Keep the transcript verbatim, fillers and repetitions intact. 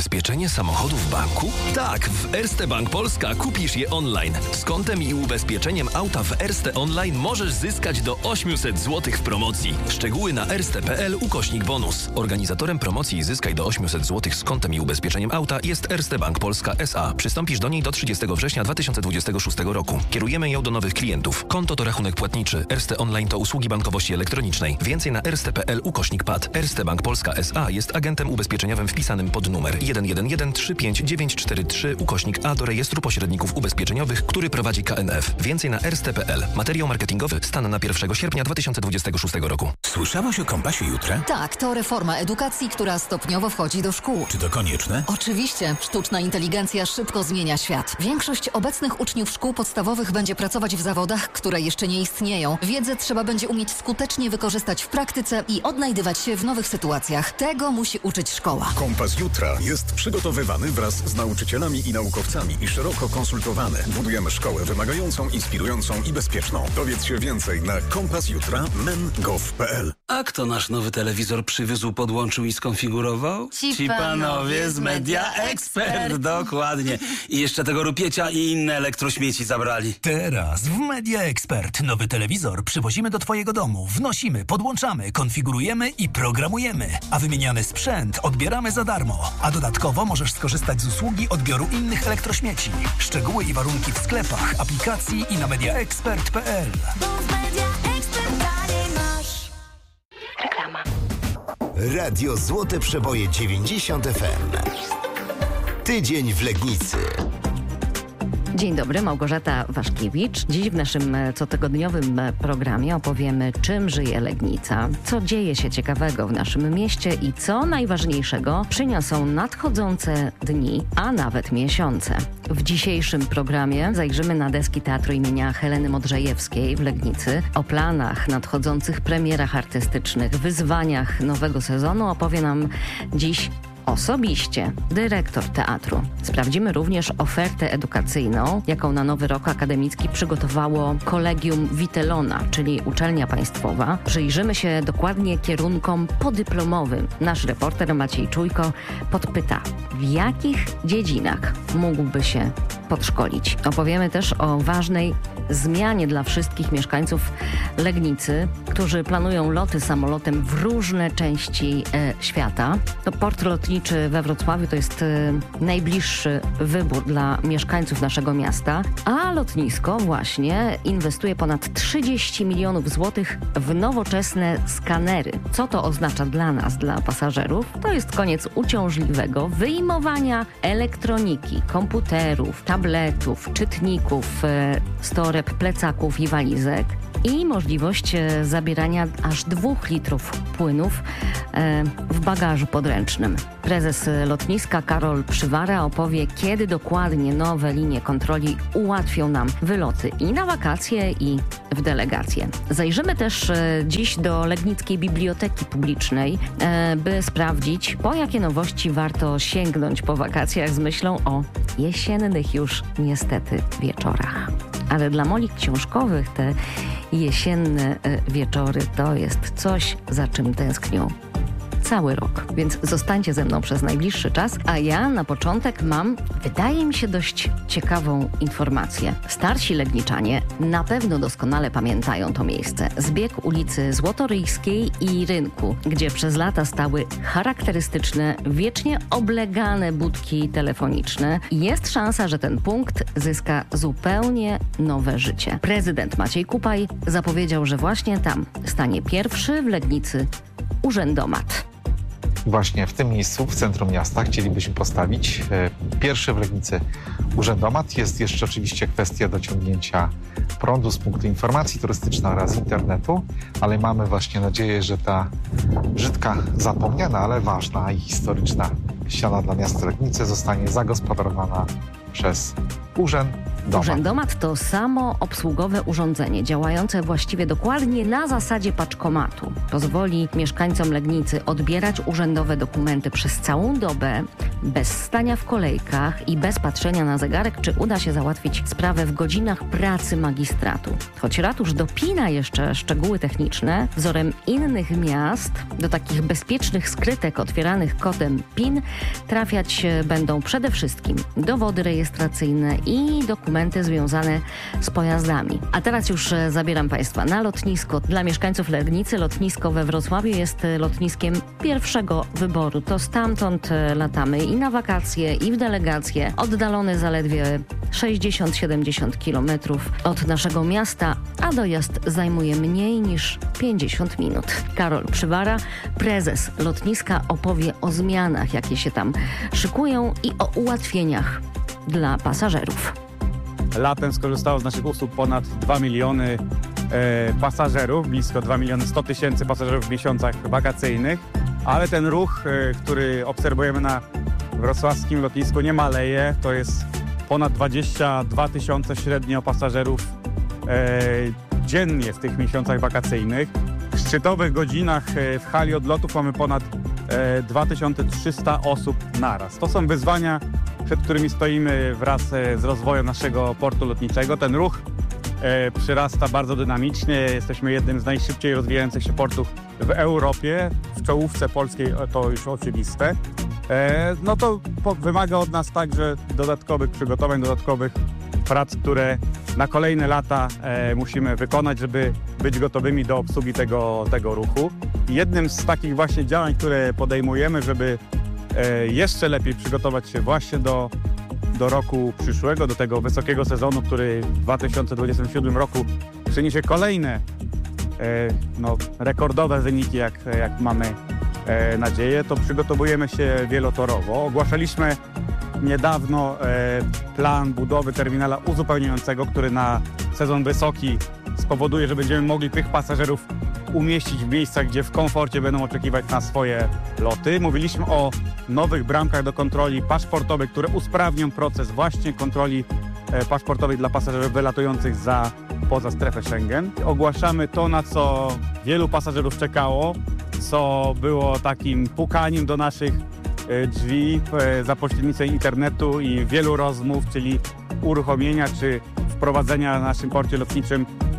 ubezpieczenie samochodu w banku? Tak, w Erste Bank Polska kupisz je online. Z kontem i ubezpieczeniem auta w Erste Online możesz zyskać do osiemset złotych w promocji. Szczegóły na erste.pl ukośnik bonus. Organizatorem promocji Zyskaj do osiemset złotych z kontem i ubezpieczeniem auta jest Erste Bank Polska S A. Przystąpisz do niej do trzydziestego września dwa tysiące dwudziestego szóstego roku. Kierujemy ją do nowych klientów. Konto to rachunek płatniczy. Erste Online to usługi bankowości elektronicznej. Więcej na erste.pl ukośnik P A D. Erste Bank Polska S A jest agentem ubezpieczeniowym wpisanym pod numer jeden jeden jeden trzy pięć dziewięć cztery trzy ukośnik A do rejestru pośredników ubezpieczeniowych, który prowadzi K N F. Więcej na erste.pl. Materiał marketingowy. Stan na pierwszego sierpnia dwa tysiące dwudziestego szóstego roku. Słyszałaś o Kompasie Jutra? Tak, to reforma edukacji, która stopniowo wchodzi do szkół. Czy to konieczne? Oczywiście. Sztuczna inteligencja szybko zmienia świat. Większość obecnych uczniów szkół podstawowych będzie pracować w zawodach, które jeszcze nie istnieją. Wiedzę trzeba będzie umieć skutecznie wykorzystać w praktyce i odnajdywać się w nowych sytuacjach. Tego musi uczyć szkoła. Kompas Jutra jest przygotowywany wraz z nauczycielami i naukowcami i szeroko konsultowany. Budujemy szkołę wymagającą, inspirującą i bezpieczną. Dowiedz się więcej na kompas jutra kropka men kropka gov kropka p l. A kto nasz nowy telewizor przywiózł, podłączył i skonfigurował? Ci, Ci panowie z Media Expert. Dokładnie. I jeszcze tego rupiecia i inne elektrośmieci zabrali. Teraz w Media Expert nowy telewizor przywozimy do twojego domu, wnosimy, podłączamy, konfigurujemy i programujemy. A wymieniany sprzęt odbieramy za darmo. A dodatkowo możesz skorzystać z usługi odbioru innych elektrośmieci. Szczegóły i warunki w sklepach, aplikacji i na media expert kropka p l. Reklama. Radio Złote Przeboje dziewięćdziesiąt F M. Tydzień w Legnicy. Dzień dobry, Małgorzata Waszkiewicz. Dziś w naszym cotygodniowym programie opowiemy, czym żyje Legnica, co dzieje się ciekawego w naszym mieście i co najważniejszego przyniosą nadchodzące dni, a nawet miesiące. W dzisiejszym programie zajrzymy na deski Teatru imienia Heleny Modrzejewskiej w Legnicy. O planach, nadchodzących premierach artystycznych, wyzwaniach nowego sezonu opowie nam dziś osobiście dyrektor teatru. Sprawdzimy również ofertę edukacyjną, jaką na nowy rok akademicki przygotowało Kolegium Witelona, czyli uczelnia państwowa. Przyjrzymy się dokładnie kierunkom podyplomowym. Nasz reporter Maciej Czujko podpyta, w jakich dziedzinach mógłby się podszkolić. Opowiemy też o ważnej zmianie dla wszystkich mieszkańców Legnicy, którzy planują loty samolotem w różne części e, świata. To port lotniczy we Wrocławiu to jest e, najbliższy wybór dla mieszkańców naszego miasta, a lotnisko właśnie inwestuje ponad trzydzieści milionów złotych w nowoczesne skanery. Co to oznacza dla nas, dla pasażerów? To jest koniec uciążliwego wyjmowania elektroniki, komputerów, tabletów, czytników, e, storeb, plecaków i walizek i możliwość e, zabierania aż dwóch litrów płynów e, w bagażu podręcznym. Prezes lotniska Karol Przywara opowie, kiedy dokładnie nowe linie kontroli ułatwią nam wyloty i na wakacje, i w delegacje. Zajrzymy też e, dziś do Legnickiej Biblioteki Publicznej, e, by sprawdzić, po jakie nowości warto sięgnąć po wakacjach z myślą o jesiennych już niestety wieczorach. Ale dla molik książkowych te jesienne wieczory to jest coś, za czym tęsknią cały rok. Więc zostańcie ze mną przez najbliższy czas, a ja na początek mam, wydaje mi się, dość ciekawą informację. Starsi Legniczanie na pewno doskonale pamiętają to miejsce. Zbieg ulicy Złotoryjskiej i Rynku, gdzie przez lata stały charakterystyczne, wiecznie oblegane budki telefoniczne. Jest szansa, że ten punkt zyska zupełnie nowe życie. Prezydent Maciej Kupaj zapowiedział, że właśnie tam stanie pierwszy w Legnicy urzędomat. Właśnie w tym miejscu, w centrum miasta, chcielibyśmy postawić e, pierwszy w Legnicy urzędomat. Jest jeszcze oczywiście kwestia dociągnięcia prądu z punktu informacji turystycznej oraz internetu, ale mamy właśnie nadzieję, że ta brzydka, zapomniana, ale ważna i historyczna ściana dla miasta Legnicy zostanie zagospodarowana przez Urząd Urzędomat to samoobsługowe urządzenie działające właściwie dokładnie na zasadzie paczkomatu. Pozwoli mieszkańcom Legnicy odbierać urzędowe dokumenty przez całą dobę, bez stania w kolejkach i bez patrzenia na zegarek, czy uda się załatwić sprawę w godzinach pracy magistratu. Choć ratusz dopina jeszcze szczegóły techniczne, wzorem innych miast do takich bezpiecznych skrytek otwieranych kodem PIN trafiać będą przede wszystkim dowody rejestracyjne i dokumenty związane z pojazdami. A teraz już zabieram Państwa na lotnisko. Dla mieszkańców Legnicy lotnisko we Wrocławiu jest lotniskiem pierwszego wyboru. To stamtąd latamy i na wakacje, i w delegacje. Oddalony zaledwie sześćdziesiąt do siedemdziesięciu kilometrów od naszego miasta, a dojazd zajmuje mniej niż pięćdziesiąt minut. Karol Przywara, prezes lotniska, opowie o zmianach, jakie się tam szykują i o ułatwieniach dla pasażerów. Latem skorzystało z naszych usług ponad dwa miliony e, pasażerów, blisko dwa miliony sto tysięcy pasażerów w miesiącach wakacyjnych, ale ten ruch, e, który obserwujemy na wrocławskim lotnisku, nie maleje. To jest ponad dwadzieścia dwa tysiące średnio pasażerów e, dziennie w tych miesiącach wakacyjnych. W szczytowych godzinach e, w hali odlotów mamy ponad e, dwa tysiące trzysta osób naraz. To są wyzwania, przed którymi stoimy wraz z rozwojem naszego portu lotniczego. Ten ruch e, przyrasta bardzo dynamicznie. Jesteśmy jednym z najszybciej rozwijających się portów w Europie. W czołówce polskiej to już oczywiste. E, no to po, wymaga od nas także dodatkowych przygotowań, dodatkowych prac, które na kolejne lata e, musimy wykonać, żeby być gotowymi do obsługi tego, tego ruchu. I jednym z takich właśnie działań, które podejmujemy, żeby e, jeszcze lepiej przygotować się właśnie do, do roku przyszłego, do tego wysokiego sezonu, który w dwa tysiące dwudziestym siódmym roku przyniesie kolejne e, no, rekordowe wyniki, jak, jak mamy e, nadzieję, to przygotowujemy się wielotorowo. Ogłaszaliśmy niedawno e, plan budowy terminala uzupełniającego, który na sezon wysoki spowoduje, że będziemy mogli tych pasażerów umieścić w miejscach, gdzie w komforcie będą oczekiwać na swoje loty. Mówiliśmy o nowych bramkach do kontroli paszportowej, które usprawnią proces właśnie kontroli e, paszportowej dla pasażerów wylatujących za poza strefę Schengen. Ogłaszamy to, na co wielu pasażerów czekało, co było takim pukaniem do naszych drzwi za pośrednictwem internetu i wielu rozmów, czyli uruchomienia czy wprowadzenia na naszym porcie lotniczym